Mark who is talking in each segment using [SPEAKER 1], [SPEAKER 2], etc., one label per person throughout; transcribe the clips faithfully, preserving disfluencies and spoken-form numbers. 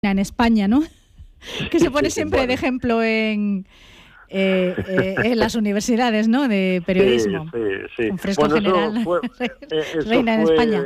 [SPEAKER 1] en España, ¿no? Que se pone siempre de ejemplo en, eh, eh, en las universidades, ¿no? De periodismo.
[SPEAKER 2] Sí, sí, sí.
[SPEAKER 1] Un fresco
[SPEAKER 2] bueno,
[SPEAKER 1] general.
[SPEAKER 2] Eso fue, eso
[SPEAKER 1] Reina en
[SPEAKER 2] fue,
[SPEAKER 1] España.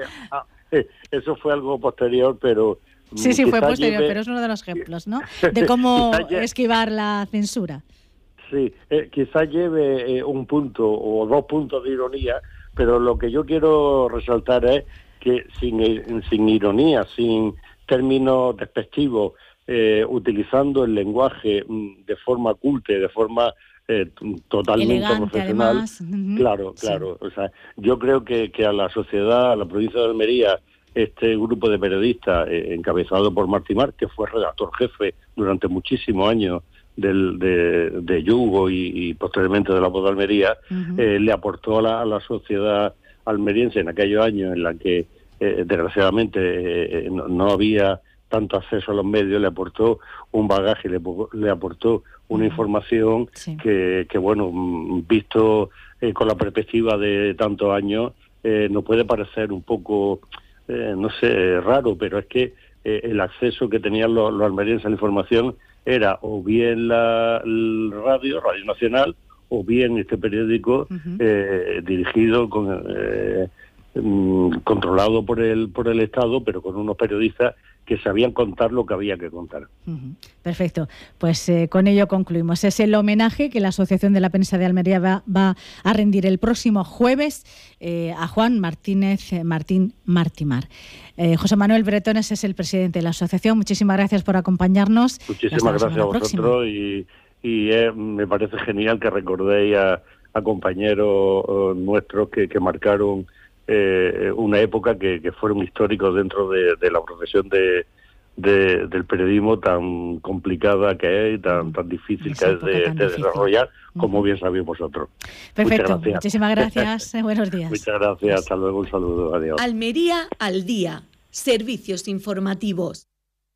[SPEAKER 2] Eso fue algo posterior, pero...
[SPEAKER 1] Sí, sí, fue posterior,
[SPEAKER 2] lleve,
[SPEAKER 1] pero es uno de los ejemplos, ¿no? De cómo
[SPEAKER 2] lleve,
[SPEAKER 1] esquivar la censura.
[SPEAKER 2] Sí, eh, quizás lleve eh, un punto o dos puntos de ironía, pero lo que yo quiero resaltar es que sin, sin ironía, sin términos despectivos, eh, utilizando el lenguaje de forma culta, de forma eh, totalmente
[SPEAKER 1] elegante,
[SPEAKER 2] profesional.
[SPEAKER 1] Además. Uh-huh.
[SPEAKER 2] Claro, claro. Sí. O sea, yo creo que, que a la sociedad, a la provincia de Almería, este grupo de periodistas eh, encabezado por Martimar, que fue redactor jefe durante muchísimos años del, de, de Yugo y, y posteriormente de La Voz de Almería, uh-huh. eh, le aportó a la, a la sociedad almeriense en aquellos años en la que eh, desgraciadamente eh, no, no había tanto acceso a los medios, le aportó un bagaje, le, le aportó una uh-huh. información sí. que, que, bueno, visto eh, con la perspectiva de tantos años, eh, nos puede parecer un poco... Eh, no sé, raro, pero es que eh, el acceso que tenían los, los almerienses a la información era o bien la, la radio, Radio Nacional, o bien este periódico uh-huh. eh, dirigido, con, eh, mm, controlado por el por el Estado, pero con unos periodistas que sabían contar lo que había que contar.
[SPEAKER 1] Uh-huh. Perfecto. Pues eh, con ello concluimos. Es el homenaje que la Asociación de la Prensa de Almería va, va a rendir el próximo jueves eh, a Juan Martínez eh, Martín Martimar. Eh, José Manuel Bretones es el presidente de la asociación. Muchísimas gracias por acompañarnos.
[SPEAKER 2] Muchísimas gracias a vosotros y, y eh, me parece genial que recordéis a, a compañeros uh, nuestros que, que marcaron Eh, una época que, que fueron históricos dentro de, de la profesión de, de, del periodismo tan complicada que es y tan, tan difícil Esa que es de, de desarrollar, como uh-huh. bien sabéis vosotros.
[SPEAKER 1] Perfecto, gracias. Muchísimas gracias, buenos días.
[SPEAKER 2] Muchas gracias, hasta luego, un saludo, adiós.
[SPEAKER 3] Almería al día, servicios informativos.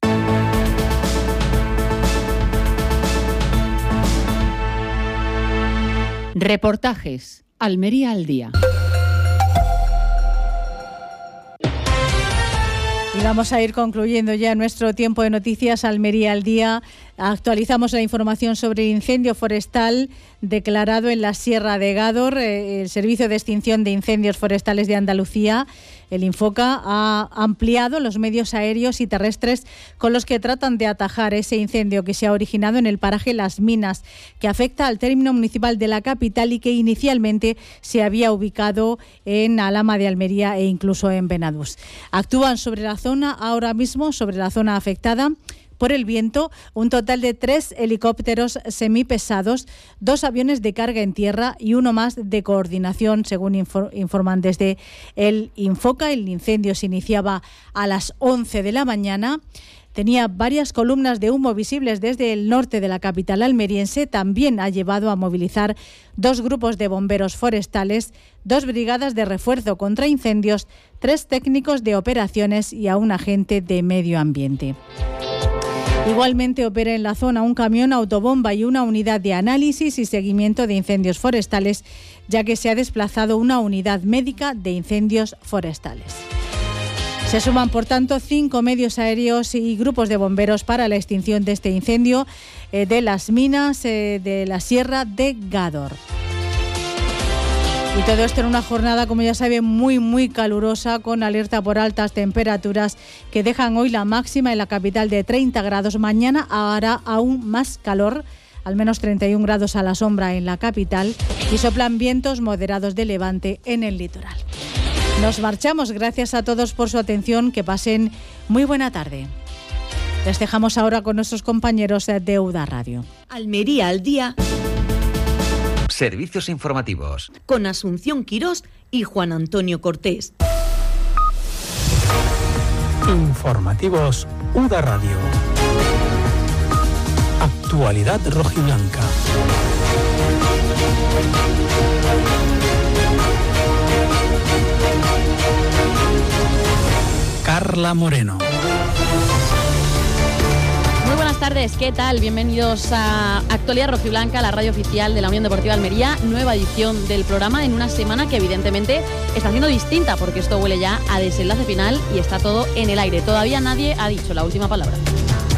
[SPEAKER 4] Reportajes, Almería al día.
[SPEAKER 1] Y vamos a ir concluyendo ya nuestro tiempo de noticias Almería al día. Actualizamos la información sobre el incendio forestal declarado en la Sierra de Gádor. El Servicio de Extinción de Incendios Forestales de Andalucía, el Infoca, ha ampliado los medios aéreos y terrestres con los que tratan de atajar ese incendio que se ha originado en el paraje Las Minas, que afecta al término municipal de la capital y que inicialmente se había ubicado en Alhama de Almería e incluso en Benadús. Actúan sobre la zona ahora mismo, sobre la zona afectada, por el viento, un total de tres helicópteros semipesados, dos aviones de carga en tierra y uno más de coordinación, según infor- informan desde el Infoca. El incendio se iniciaba a las once de la mañana. Tenía varias columnas de humo visibles desde el norte de la capital almeriense. También ha llevado a movilizar dos grupos de bomberos forestales, dos brigadas de refuerzo contra incendios, tres técnicos de operaciones y a un agente de medio ambiente. Igualmente opera en la zona un camión autobomba y una unidad de análisis y seguimiento de incendios forestales, ya que se ha desplazado una unidad médica de incendios forestales. Se suman, por tanto, cinco medios aéreos y grupos de bomberos para la extinción de este incendio eh, de las minas eh, de la Sierra de Gádor. Y todo esto en una jornada, como ya saben, muy, muy calurosa, con alerta por altas temperaturas que dejan hoy la máxima en la capital de treinta grados. Mañana hará aún más calor, al menos treinta y un grados a la sombra en la capital, y soplan vientos moderados de levante en el litoral. Nos marchamos. Gracias a todos por su atención. Que pasen muy buena tarde. Les dejamos ahora con nuestros compañeros de UDA Radio.
[SPEAKER 3] Almería al día.
[SPEAKER 5] Servicios informativos.
[SPEAKER 3] Con Asunción Quirós y Juan Antonio Cortés.
[SPEAKER 6] Informativos UDA Radio. Actualidad rojiblanca. Carla Moreno.
[SPEAKER 7] Muy buenas tardes, ¿qué tal? Bienvenidos a Actualidad Rojiblanca, la radio oficial de la Unión Deportiva Almería. Nueva edición del programa en una semana que evidentemente está siendo distinta, porque esto huele ya a desenlace final y está todo en el aire. Todavía nadie ha dicho la última palabra.